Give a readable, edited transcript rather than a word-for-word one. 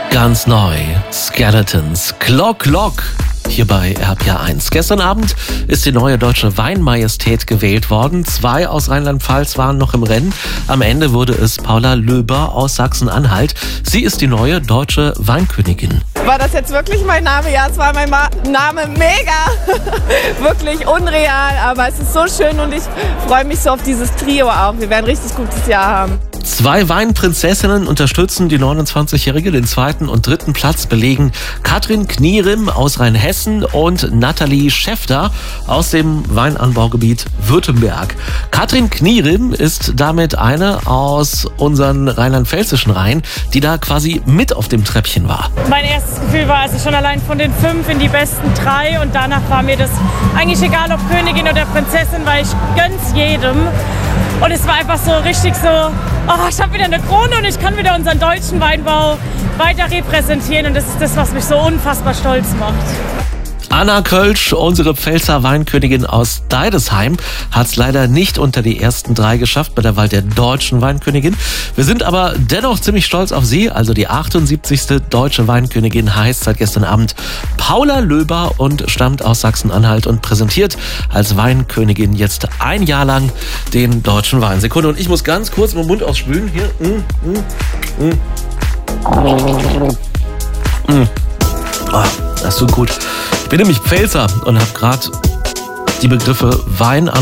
Ganz neu, Skeletons, Clock Clock, hier bei RPR1. Gestern Abend ist die neue deutsche Weinmajestät gewählt worden. 2 aus Rheinland-Pfalz waren noch im Rennen. Am Ende wurde es Paula Löber aus Sachsen-Anhalt. Sie ist die neue deutsche Weinkönigin. War das jetzt wirklich mein Name? Ja, es war mein Name. Mega! Wirklich unreal, aber es ist so schön und ich freue mich so auf dieses Trio auch. Wir werden ein richtig gutes Jahr haben. 2 Weinprinzessinnen unterstützen die 29-Jährige. Den 2. und 3. Platz belegen Katrin Knierim aus Rheinhessen und Nathalie Schäfter aus dem Weinanbaugebiet Württemberg. Katrin Knierim ist damit eine aus unseren rheinland-pfälzischen Reihen, die da quasi mit auf dem Treppchen war. Mein erstes Gefühl war also schon allein von den 5 in die besten 3 und danach war mir das eigentlich egal, ob Königin oder Prinzessin, weil ich gönn's jedem. Und es war einfach so richtig so, oh, ich habe wieder eine Krone und ich kann wieder unseren deutschen Weinbau weiter repräsentieren. Und das ist das, was mich so unfassbar stolz macht. Anna Kölsch, unsere Pfälzer Weinkönigin aus Deidesheim, hat es leider nicht unter die ersten 3 geschafft bei der Wahl der deutschen Weinkönigin. Wir sind aber dennoch ziemlich stolz auf sie. Also die 78. deutsche Weinkönigin heißt seit gestern Abend Paula Löber und stammt aus Sachsen-Anhalt und präsentiert als Weinkönigin jetzt ein Jahr lang den deutschen Wein. Sekunde, und ich muss ganz kurz meinen Mund ausspülen. Hier. Oh, das tut gut. Ich bin nämlich Pfälzer und habe gerade die Begriffe Wein